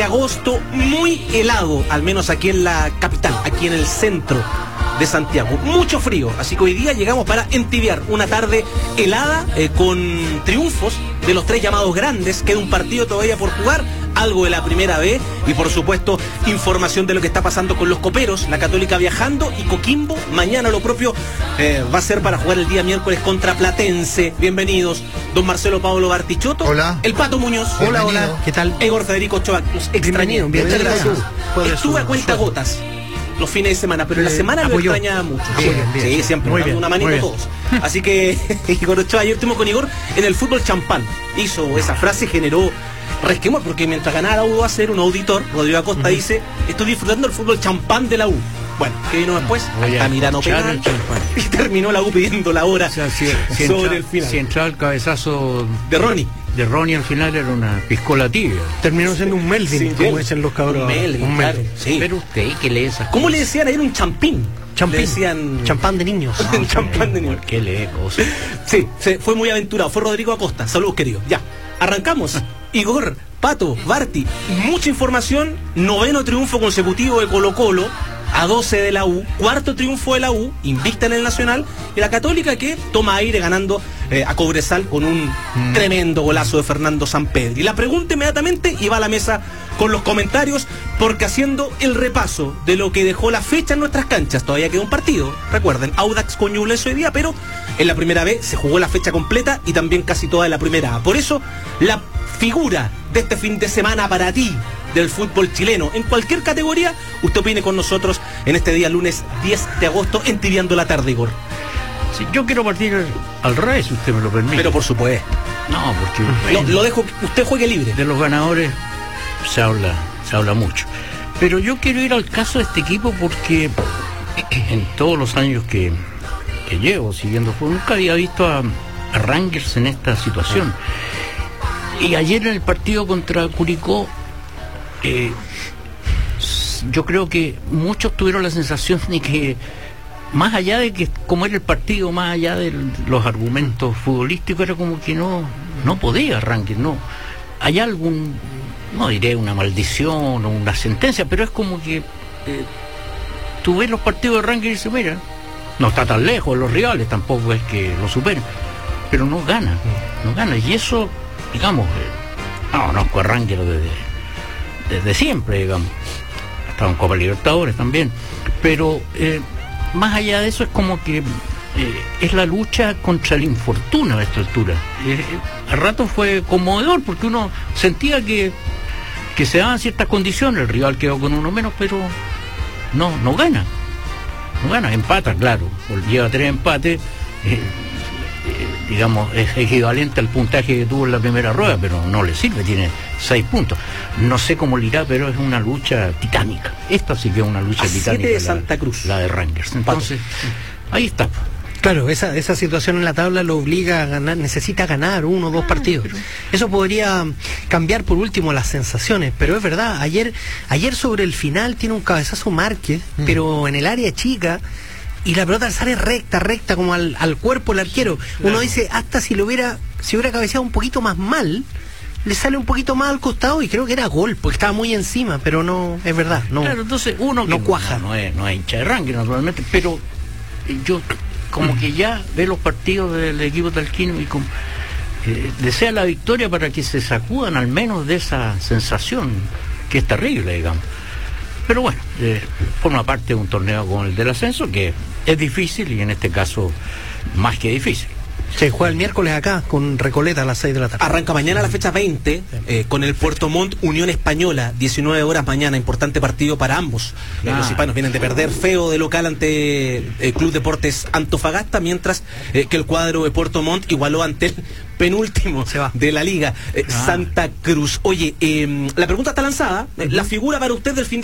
Agosto muy helado, al menos aquí en la capital, aquí en el centro de Santiago. Mucho frío, así que hoy día llegamos para entibiar una tarde helada con triunfos de los tres llamados grandes. Queda un partido todavía por jugar, algo de la primera B y por supuesto información de lo que está pasando con los coperos, la Católica viajando y Coquimbo mañana lo propio va a ser para jugar el día miércoles contra Platense. Bienvenidos, don Marcelo Pablo Bartichotto. Hola. El Pato Muñoz. Bienvenido. Hola, ¿qué tal? Igor Federico Ochoa. Bienvenido. Muchas gracias. Estuve a cuenta gotas los fines de semana, pero en la semana lo extraña mucho. Sí, siempre, muy bien, una manito todos. Así que Igor Ochoa, ayer estuvimos con Igor en el fútbol champán. Hizo esa frase, generó resquemor, porque mientras ganaba la U va a ser un auditor, Rodrigo Acosta dice, estoy disfrutando el fútbol champán de la U. Bueno, ¿qué vino después? Altamirano penal, y terminó la U pidiendo la hora sobre el final. Si entraba el cabezazo de Ronnie. De Ronnie al final era una piscola tibia. Terminó siendo un Melvin, como dicen los cabros. Un Melvin, claro. Sí. Pero usted, ¿qué lee esas ¿Cómo cosas? le decían ayer un champín? Champín. Le decían... Champán de niños. Champán de niños. ¿Por qué lee cosas? Sí, fue muy aventurado. Fue Rodrigo Acosta. Saludos, queridos. Ya, arrancamos. Igor, Pato, Barti, mucha información. 9º triunfo consecutivo de Colo-Colo, a 12 de la U, 4º triunfo de la U, invicta en el Nacional, y la Católica que toma aire ganando a Cobresal con un tremendo golazo de Fernando Sampedri. Y la pregunta inmediatamente iba a la mesa con los comentarios, porque haciendo el repaso de lo que dejó la fecha en nuestras canchas, todavía queda un partido, recuerden, Audax con Ñublense hoy día, pero en la primera B se jugó la fecha completa y también casi toda la primera A. Por eso, la figura de este fin de semana para ti del fútbol chileno, en cualquier categoría, usted opine con nosotros en este día lunes 10 de agosto, entibiando la tarde, Igor. Sí, yo quiero partir al revés, si usted me lo permite. Pero por supuesto. No, porque Lo dejo, usted juegue libre. de los ganadores se habla mucho. Pero yo quiero ir al caso de este equipo porque en todos los años que llevo siguiendo fútbol, nunca había visto a Rangers en esta situación. Y ayer en el partido contra Curicó, yo creo que muchos tuvieron la sensación de que, más allá de que como era el partido, más allá de los argumentos futbolísticos, era como que no podía Rangers, no. Hay algún, no diré una maldición o una sentencia, pero es como que tú ves los partidos de Rangers y dices, mira, no está tan lejos los rivales, tampoco es que lo superen, pero no gana, y eso, digamos, no conozco a Rangers desde siempre, digamos, ha estado en Copa Libertadores también, pero más allá de eso es como que es la lucha contra el infortunio a esta altura. Al rato fue conmovedor porque uno sentía que se daban ciertas condiciones, el rival quedó con uno menos, pero no gana, empata, claro, lleva 3 empates, digamos, es equivalente al puntaje que tuvo en la primera rueda, pero no le sirve, tiene 6 puntos. No sé cómo le irá, pero es una lucha titánica. Esta sí que es una lucha titánica. De Santa Cruz. La de Rangers. Entonces, ahí está. Claro, esa situación en la tabla lo obliga a ganar, necesita ganar 1 o 2 partidos. Eso podría cambiar por último las sensaciones, pero es verdad, ayer sobre el final tiene un cabezazo Márquez, pero en el área chica, y la pelota sale recta como al cuerpo el arquero. Uno dice, hasta si hubiera cabeceado un poquito más mal, le sale un poquito más al costado y creo que era gol, porque estaba muy encima, pero no, es verdad, no. Claro, entonces uno no cuaja. No es hincha de Rangers, naturalmente, pero yo como que ya ve los partidos del equipo talquino y desea la victoria para que se sacudan al menos de esa sensación que es terrible, digamos. Pero bueno, forma parte de un torneo como el del ascenso, que es difícil y en este caso más que difícil. Se juega el miércoles acá con Recoleta a las 6 de la tarde. Arranca mañana la fecha 20 con el Puerto Montt Unión Española, 19 horas mañana, importante partido para ambos. Los hispanos vienen de perder feo de local ante el Club Deportes Antofagasta, mientras que el cuadro de Puerto Montt igualó ante el penúltimo de la liga, Santa Cruz. Oye, la pregunta está lanzada, la figura para usted del fin de